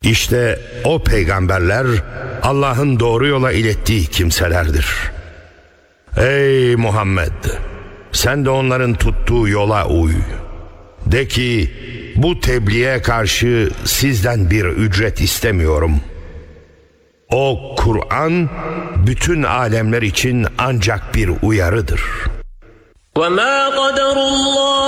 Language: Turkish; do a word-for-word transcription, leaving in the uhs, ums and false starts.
İşte o peygamberler Allah'ın doğru yola ilettiği kimselerdir. Ey Muhammed! Sen de onların tuttuğu yola uy. De ki, bu tebliğe karşı sizden bir ücret istemiyorum. O Kur'an bütün alemler için ancak bir uyarıdır. وَمَا قَدَرُ اللّٰهِ